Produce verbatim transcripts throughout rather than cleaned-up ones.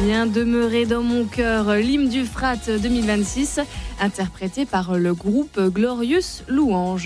Viens demeurer dans mon cœur, l'hymne du Frat deux mille vingt-six, interprété par le groupe Glorious Louange.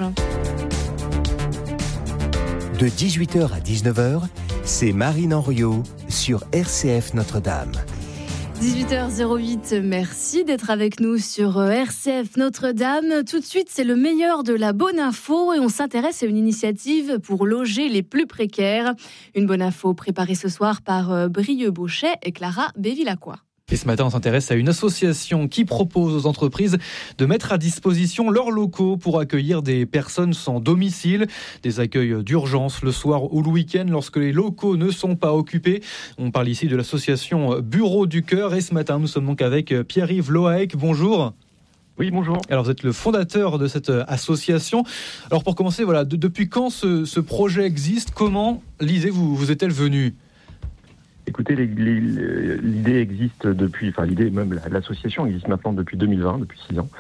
De dix-huit heures à dix-neuf heures, c'est Marine Henriot sur R C F Notre-Dame. dix-huit heures zéro huit, merci d'être avec nous sur R C F Notre-Dame. Tout de suite, c'est le meilleur de la bonne info et on s'intéresse à une initiative pour loger les plus précaires. Une bonne info préparée ce soir par Brieux-Bauchet et Clara Bévilacqua. Et ce matin, on s'intéresse à une association qui propose aux entreprises de mettre à disposition leurs locaux pour accueillir des personnes sans domicile, des accueils d'urgence le soir ou le week-end lorsque les locaux ne sont pas occupés. On parle ici de l'association Bureau du Cœur et ce matin, nous sommes donc avec Pierre-Yves Loaec. Bonjour. Oui, bonjour. Alors, vous êtes le fondateur de cette association. Alors, pour commencer, voilà, de, depuis quand ce, ce projet existe ? Comment, Lisée, vous, vous est-elle venue ? Écoutez, les, les, l'idée existe depuis, enfin l'idée même, l'association existe maintenant depuis deux mille vingt, depuis six ans.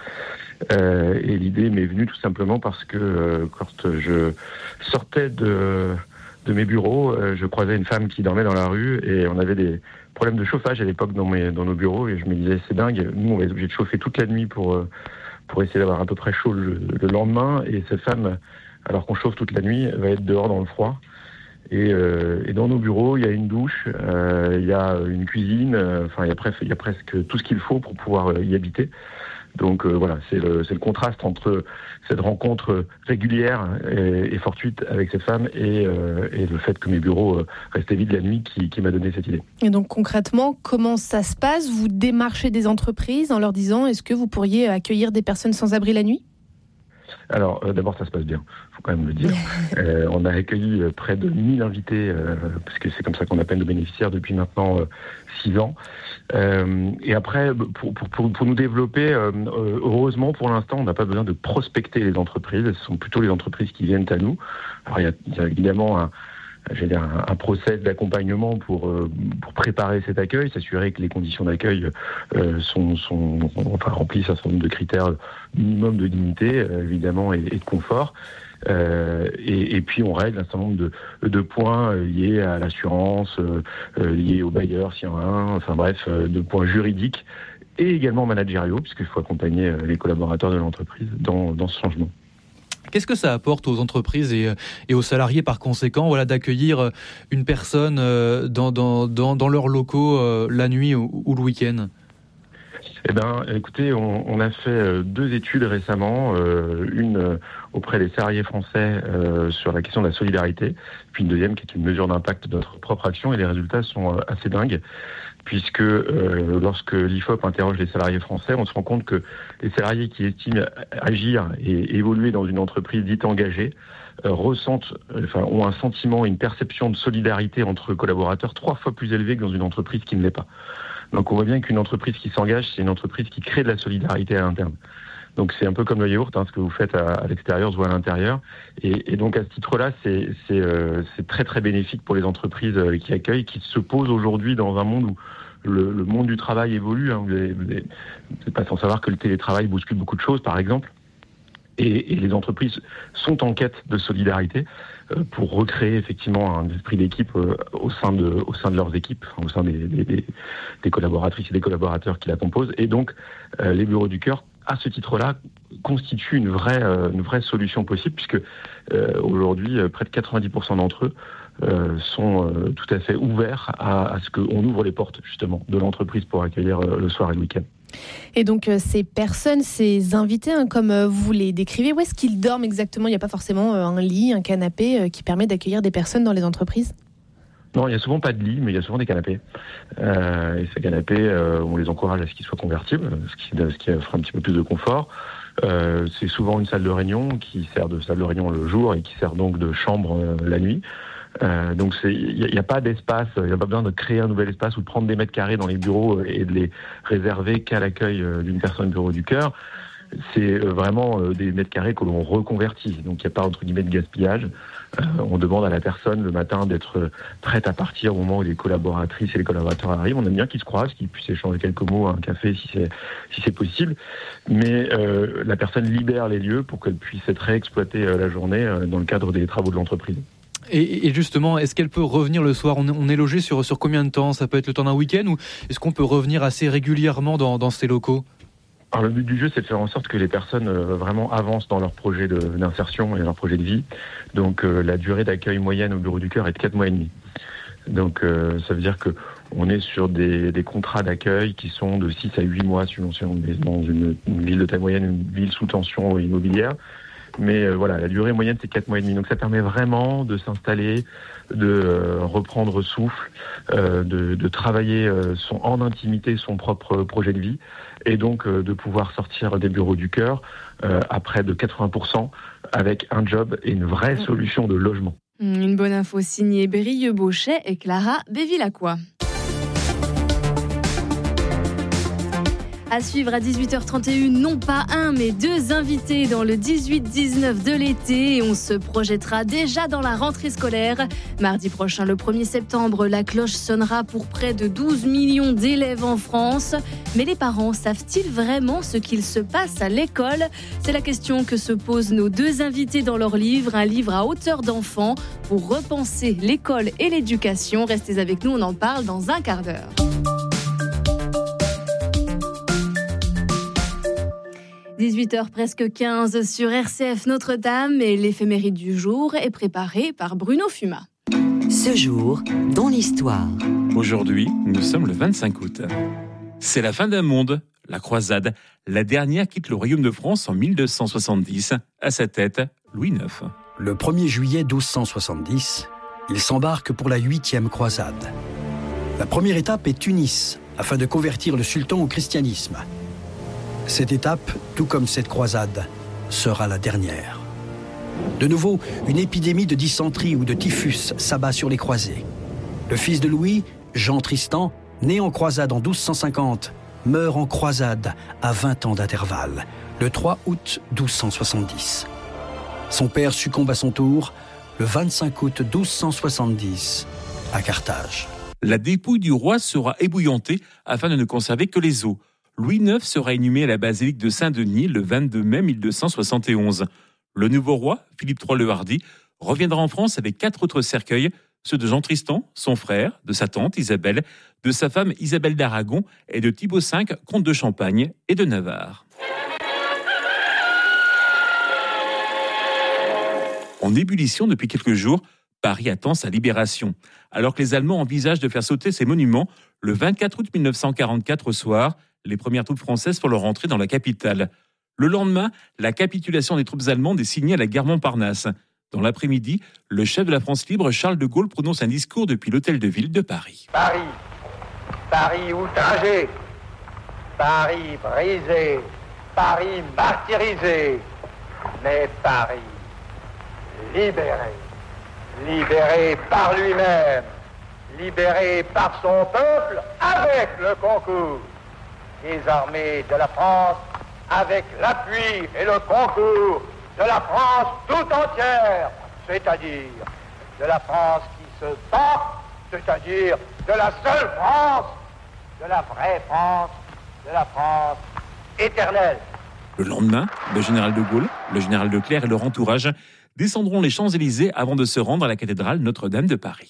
Euh, et l'idée m'est venue tout simplement parce que euh, quand je sortais de, de mes bureaux, euh, je croisais une femme qui dormait dans la rue et on avait des problèmes de chauffage à l'époque dans, mes, dans nos bureaux et je me disais c'est dingue, nous on va être obligé de chauffer toute la nuit pour, pour essayer d'avoir à peu près chaud le, le lendemain et cette femme, alors qu'on chauffe toute la nuit, va être dehors dans le froid. Et, euh, et dans nos bureaux, il y a une douche, euh, il y a une cuisine, euh, enfin il y a presque, il y a presque tout ce qu'il faut pour pouvoir euh, y habiter. Donc euh, voilà, c'est le, c'est le contraste entre cette rencontre régulière et, et fortuite avec cette femme et, euh, et le fait que mes bureaux euh, restaient vides la nuit qui, qui m'a donné cette idée. Et donc concrètement, comment ça se passe ? Vous démarchez des entreprises en leur disant est-ce que vous pourriez accueillir des personnes sans abri la nuit ? Alors, euh, d'abord, ça se passe bien, il faut quand même le dire. Euh, on a accueilli euh, près de mille invités, euh, parce que c'est comme ça qu'on appelle nos bénéficiaires depuis maintenant euh, six ans. Euh, et après, pour, pour, pour, pour nous développer, euh, heureusement, pour l'instant, on n'a pas besoin de prospecter les entreprises. Ce sont plutôt les entreprises qui viennent à nous. Alors, il y a, il y a évidemment un... J'ai dire un, un process d'accompagnement pour euh, pour préparer cet accueil, s'assurer que les conditions d'accueil euh, sont sont enfin remplissent un certain nombre de critères minimum de dignité euh, évidemment et, et de confort. Euh, et, et puis on règle un certain nombre de, de points liés à l'assurance, euh, liés au bailleur s'il y en a un, enfin bref, euh, de points juridiques et également managériaux puisqu'il faut accompagner les collaborateurs de l'entreprise dans dans ce changement. Qu'est-ce que ça apporte aux entreprises et, et aux salariés par conséquent, voilà, d'accueillir une personne dans, dans, dans, dans leurs locaux euh, la nuit ou, ou le week-end ? Eh bien, écoutez, on, on a fait deux études récemment, euh, une auprès des salariés français euh, sur la question de la solidarité, puis une deuxième qui est une mesure d'impact de notre propre action, et les résultats sont assez dingues, puisque euh, lorsque l'I F O P interroge les salariés français, on se rend compte que les salariés qui estiment agir et évoluer dans une entreprise dite engagée euh, ressentent, enfin, ont un sentiment, une perception de solidarité entre collaborateurs trois fois plus élevée que dans une entreprise qui ne l'est pas. Donc on voit bien qu'une entreprise qui s'engage, c'est une entreprise qui crée de la solidarité à l'interne. Donc c'est un peu comme le yaourt, hein, ce que vous faites à, à l'extérieur se voit à l'intérieur. Et, et donc à ce titre-là, c'est, c'est, euh, c'est très très bénéfique pour les entreprises euh, qui accueillent, qui se posent aujourd'hui dans un monde où le, le monde du travail évolue. Hein. Vous n'êtes pas sans savoir que le télétravail bouscule beaucoup de choses, par exemple. Et, et les entreprises sont en quête de solidarité euh, pour recréer effectivement un esprit d'équipe euh, au sein de au sein de leurs équipes, au sein des, des, des collaboratrices et des collaborateurs qui la composent. Et donc euh, les bureaux du cœur, à ce titre-là, constituent une vraie euh, une vraie solution possible puisque euh, aujourd'hui euh, près de quatre-vingt-dix pour cent d'entre eux euh, sont euh, tout à fait ouverts à, à ce qu'on ouvre les portes justement de l'entreprise pour accueillir euh, le soir et le week-end. Et donc euh, ces personnes, ces invités, hein, comme euh, vous les décrivez, où est-ce qu'ils dorment exactement ? Il n'y a pas forcément euh, un lit, un canapé euh, qui permet d'accueillir des personnes dans les entreprises ? Non, il n'y a souvent pas de lit, mais il y a souvent des canapés. Euh, et ces canapés, euh, on les encourage à ce qu'ils soient convertibles, ce qui, ce qui offre un petit peu plus de confort. Euh, c'est souvent une salle de réunion qui sert de salle de réunion le jour et qui sert donc de chambre euh, la nuit. Euh, donc il n'y a, a pas d'espace, il n'y a pas besoin de créer un nouvel espace ou de prendre des mètres carrés dans les bureaux et de les réserver qu'à l'accueil d'une personne bureau du cœur. C'est vraiment des mètres carrés que l'on reconvertit. Donc il n'y a pas entre guillemets de gaspillage. Euh, on demande à la personne le matin d'être prête à partir au moment où les collaboratrices et les collaborateurs arrivent. On aime bien qu'ils se croisent, qu'ils puissent échanger quelques mots à un café si c'est si c'est possible. Mais euh, la personne libère les lieux pour qu'elle puisse être réexploitée euh, la journée euh, dans le cadre des travaux de l'entreprise. Et, et justement, est-ce qu'elle peut revenir le soir ? On, on est logé sur, sur combien de temps ? Ça peut être le temps d'un week-end ou est-ce qu'on peut revenir assez régulièrement dans, dans ces locaux ? Alors, le but du jeu, c'est de faire en sorte que les personnes euh, vraiment avancent dans leur projet de, d'insertion et leur projet de vie. Donc, euh, la durée d'accueil moyenne au Bureau du Cœur est de quatre mois et demi. Donc, euh, ça veut dire que on est sur des, des contrats d'accueil qui sont de six à huit mois, suivant si on est dans une, une ville de taille moyenne, une ville sous tension immobilière. Mais euh, voilà, la durée moyenne, c'est quatre mois et demi. Donc, ça permet vraiment de s'installer, de euh, reprendre souffle, euh, de, de travailler euh, son, en intimité son propre projet de vie et donc euh, de pouvoir sortir des Bureaux du Cœur euh, à près de quatre-vingts pour cent avec un job et une vraie solution de logement. Une bonne info signée Brieux-Bauchet et Clara Bévilacqua. À suivre à dix-huit heures trente et une, non pas un, mais deux invités dans le dix-huit dix-neuf de l'été. Et on se projettera déjà dans la rentrée scolaire. Mardi prochain, le premier septembre, la cloche sonnera pour près de douze millions d'élèves en France. Mais les parents savent-ils vraiment ce qu'il se passe à l'école ? C'est la question que se posent nos deux invités dans leur livre, un livre à hauteur d'enfant pour repenser l'école et l'éducation. Restez avec nous, on en parle dans un quart d'heure. dix-huit heures presque quinze sur R C F Notre-Dame et l'éphéméride du jour est préparée par Bruno Fuma. Ce jour, dans l'histoire. Aujourd'hui, nous sommes le vingt-cinq août. C'est la fin d'un monde, la croisade. La dernière quitte le royaume de France en mille deux cent soixante-dix. À sa tête, Louis neuf. Le premier juillet douze cent soixante-dix, il s'embarque pour la huitième croisade. La première étape est Tunis, afin de convertir le sultan au christianisme. Cette étape, tout comme cette croisade, sera la dernière. De nouveau, une épidémie de dysenterie ou de typhus s'abat sur les croisés. Le fils de Louis, Jean Tristan, né en croisade en douze cent cinquante, meurt en croisade à vingt ans d'intervalle, le trois août douze cent soixante-dix. Son père succombe à son tour le vingt-cinq août douze cent soixante-dix à Carthage. La dépouille du roi sera ébouillantée afin de ne conserver que les os. Louis neuf sera inhumé à la basilique de Saint-Denis le vingt-deux mai mille deux cent soixante et onze. Le nouveau roi, Philippe trois le Hardi, reviendra en France avec quatre autres cercueils, ceux de Jean Tristan, son frère, de sa tante Isabelle, de sa femme Isabelle d'Aragon et de Thibaut cinq, comte de Champagne et de Navarre. En ébullition depuis quelques jours, Paris attend sa libération. Alors que les Allemands envisagent de faire sauter ces monuments, le vingt-quatre août mille neuf cent quarante-quatre au soir, les premières troupes françaises font leur entrée dans la capitale. Le lendemain, la capitulation des troupes allemandes est signée à la gare Montparnasse. Dans l'après-midi, le chef de la France libre, Charles de Gaulle, prononce un discours depuis l'hôtel de ville de Paris. Paris, Paris outragé, Paris brisé, Paris martyrisé, mais Paris libéré, libéré par lui-même, libéré par son peuple avec le concours des armées de la France, avec l'appui et le concours de la France tout entière, c'est-à-dire de la France qui se bat, c'est-à-dire de la seule France, de la vraie France, de la France éternelle. Le lendemain, le général de Gaulle, le général Leclerc et leur entourage descendront les Champs-Élysées avant de se rendre à la cathédrale Notre-Dame de Paris.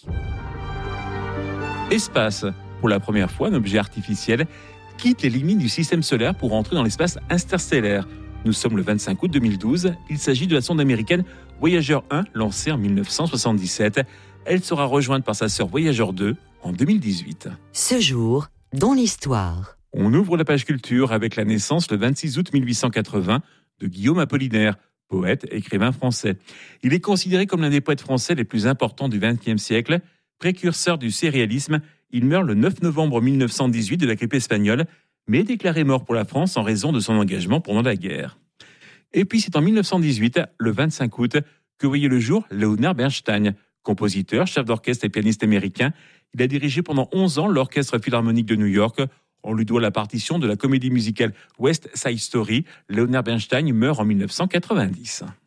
Espace, pour la première fois, un objet artificiel quitte les limites du système solaire pour entrer dans l'espace interstellaire. Nous sommes le vingt-cinq août deux mille douze. Il s'agit de la sonde américaine Voyager un, lancée en mille neuf cent soixante-dix-sept. Elle sera rejointe par sa sœur Voyager deux en deux mille dix-huit. Ce jour, dans l'histoire. On ouvre la page culture avec la naissance le vingt-six août mille huit cent quatre-vingts de Guillaume Apollinaire, poète, écrivain français. Il est considéré comme l'un des poètes français les plus importants du vingtième siècle, précurseur du surréalisme. Il meurt le neuf novembre mille neuf cent dix-huit de la grippe espagnole, mais est déclaré mort pour la France en raison de son engagement pendant la guerre. Et puis c'est en mille neuf cent dix-huit, le vingt-cinq août, que voyait le jour Leonard Bernstein, compositeur, chef d'orchestre et pianiste américain. Il a dirigé pendant onze ans l'Orchestre Philharmonique de New York. On lui doit la partition de la comédie musicale West Side Story. Leonard Bernstein meurt en mille neuf cent quatre-vingt-dix.